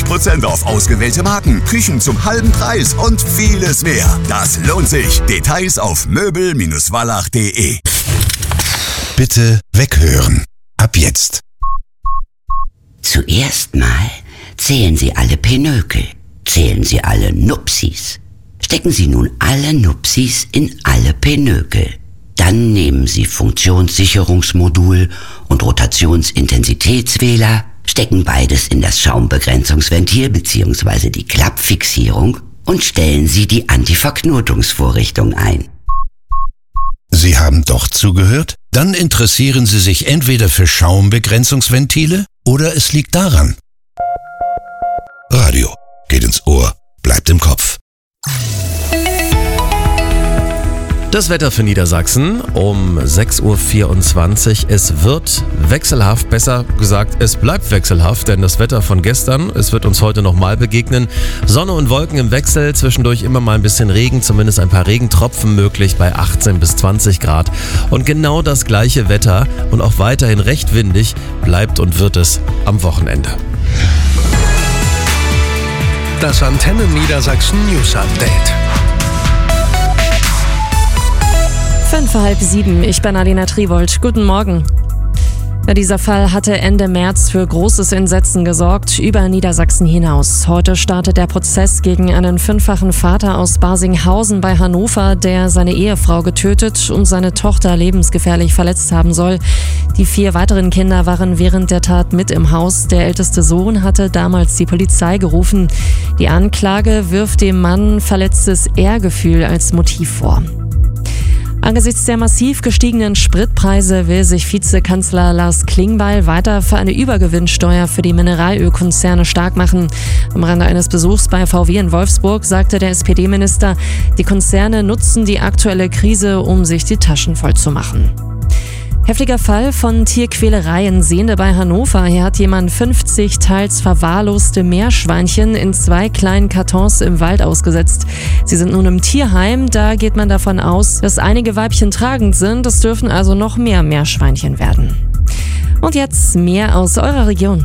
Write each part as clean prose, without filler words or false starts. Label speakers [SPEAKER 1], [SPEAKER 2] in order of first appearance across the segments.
[SPEAKER 1] 20% auf ausgewählte Marken, Küchen zum halben Preis und vieles mehr. Das lohnt sich. Details auf möbel-wallach.de.
[SPEAKER 2] Bitte weghören. Ab jetzt.
[SPEAKER 3] Zuerst mal zählen Sie alle Pinökel. Zählen Sie alle Nupsis. Stecken Sie nun alle Nupsis in alle Pinökel. Dann nehmen Sie Funktionssicherungsmodul und Rotationsintensitätswähler, stecken beides in das Schaumbegrenzungsventil bzw. die Klappfixierung und stellen Sie die Antiverknotungsvorrichtung ein.
[SPEAKER 2] Sie haben doch zugehört? Dann interessieren Sie sich entweder für Schaumbegrenzungsventile oder es liegt daran. Radio geht ins Ohr, bleibt im Kopf.
[SPEAKER 4] Das Wetter für Niedersachsen um 6:24 Uhr. Es wird wechselhaft, besser gesagt, es bleibt wechselhaft, denn das Wetter von gestern, es wird uns heute nochmal begegnen. Sonne und Wolken im Wechsel, zwischendurch immer mal ein bisschen Regen, zumindest ein paar Regentropfen möglich bei 18 bis 20 Grad. Und genau das gleiche Wetter und auch weiterhin recht windig bleibt und wird es am Wochenende.
[SPEAKER 5] Das Antenne Niedersachsen News Update.
[SPEAKER 6] 6:05, ich bin Alina Triwold. Guten Morgen. Dieser Fall hatte Ende März für großes Entsetzen gesorgt, über Niedersachsen hinaus. Heute startet der Prozess gegen einen 5-fachen Vater aus Barsinghausen bei Hannover, der seine Ehefrau getötet und seine Tochter lebensgefährlich verletzt haben soll. Die 4 weiteren Kinder waren während der Tat mit im Haus. Der älteste Sohn hatte damals die Polizei gerufen. Die Anklage wirft dem Mann verletztes Ehrgefühl als Motiv vor. Angesichts der massiv gestiegenen Spritpreise will sich Vizekanzler Lars Klingbeil weiter für eine Übergewinnsteuer für die Mineralölkonzerne stark machen. Am Rande eines Besuchs bei VW in Wolfsburg sagte der SPD-Minister, die Konzerne nutzen die aktuelle Krise, um sich die Taschen voll zu machen. Heftiger Fall von Tierquälerei in Sehnde bei Hannover. Hier hat jemand 50 teils verwahrloste Meerschweinchen in 2 kleinen Kartons im Wald ausgesetzt. Sie sind nun im Tierheim. Da geht man davon aus, dass einige Weibchen tragend sind. Es dürfen also noch mehr Meerschweinchen werden. Und jetzt mehr aus eurer Region.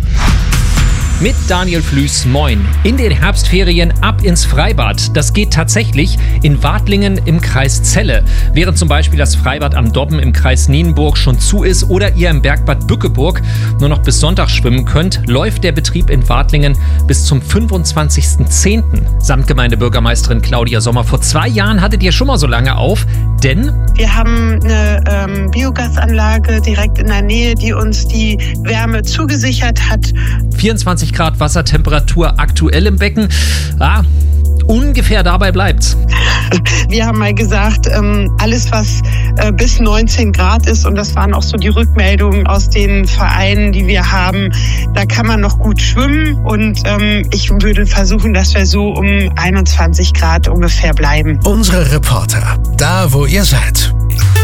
[SPEAKER 7] Mit Daniel Flüß, moin. In den Herbstferien ab ins Freibad. Das geht tatsächlich in Wadlingen im Kreis Celle. Während zum Beispiel das Freibad am Dobben im Kreis Nienburg schon zu ist oder ihr im Bergbad Bückeburg nur noch bis Sonntag schwimmen könnt, läuft der Betrieb in Wadlingen bis zum 25.10. Samtgemeindebürgermeisterin Claudia Sommer. Vor 2 Jahren hattet ihr schon mal so lange auf, denn
[SPEAKER 8] wir haben eine Biogasanlage direkt in der Nähe, die uns die Wärme zugesichert hat.
[SPEAKER 7] 24 Grad Wassertemperatur aktuell im Becken. Ungefähr dabei bleibt's.
[SPEAKER 8] Wir haben mal gesagt, alles was bis 19 Grad ist, und das waren auch so die Rückmeldungen aus den Vereinen, die wir haben, da kann man noch gut schwimmen, und ich würde versuchen, dass wir so um 21 Grad ungefähr bleiben.
[SPEAKER 5] Unsere Reporter, da wo ihr seid.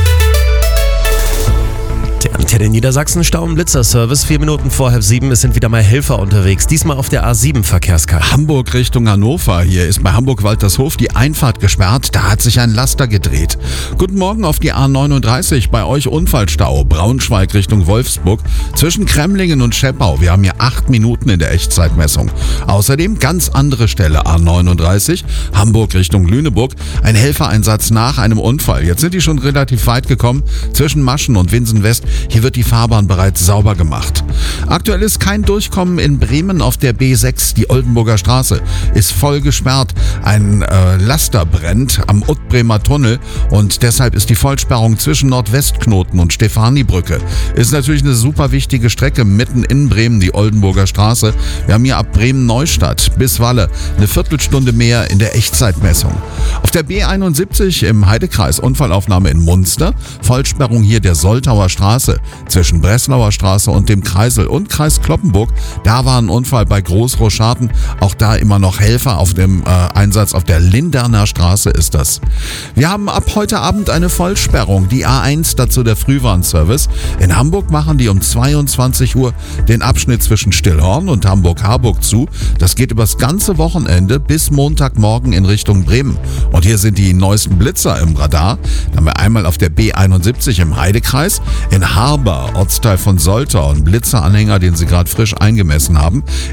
[SPEAKER 4] Der Antenne Niedersachsen Stau- und Blitzerservice. 4 Minuten vor 6:30. Es sind wieder mal Helfer unterwegs. Diesmal auf der A7 Verkehrskarte.
[SPEAKER 9] Hamburg Richtung Hannover. Hier ist bei Hamburg-Waltershof die Einfahrt gesperrt. Da hat sich ein Laster gedreht. Guten Morgen auf die A39. Bei euch Unfallstau. Braunschweig Richtung Wolfsburg. Zwischen Kremlingen und Scheppau. Wir haben hier 8 Minuten in der Echtzeitmessung. Außerdem ganz andere Stelle A39. Hamburg Richtung Lüneburg. Ein Helfereinsatz nach einem Unfall. Jetzt sind die schon relativ weit gekommen. Zwischen Maschen und Winsen West. Hier wird die Fahrbahn bereits sauber gemacht. Aktuell ist kein Durchkommen in Bremen auf der B6. Die Oldenburger Straße ist voll gesperrt. Ein Laster brennt am Ottbremer Tunnel und deshalb ist die Vollsperrung zwischen Nordwestknoten und Stefanibrücke. Ist natürlich eine super wichtige Strecke mitten in Bremen, die Oldenburger Straße. Wir haben hier ab Bremen-Neustadt bis Walle eine Viertelstunde mehr in der Echtzeitmessung. Auf der B71 im Heidekreis Unfallaufnahme in Munster. Vollsperrung hier der Soltauer Straße zwischen Breslauer Straße und dem Kreisel und Kreis Cloppenburg. Da war ein Unfall bei Großroschaten. Auch da immer noch Helfer auf dem Einsatz auf der Linderner Straße ist das. Wir haben ab heute Abend eine Vollsperrung. Die A1, dazu der Frühwarnservice. In Hamburg machen die um 22 Uhr den Abschnitt zwischen Stillhorn und Hamburg-Harburg zu. Das geht übers ganze Wochenende bis Montagmorgen in Richtung Bremen. Und hier sind die neuesten Blitzer im Radar. Da haben wir einmal auf der B71 im Heidekreis, in Harber, Ortsteil von Soltau, ein Blitzeranhänger, den sie gerade frisch eingemessen haben.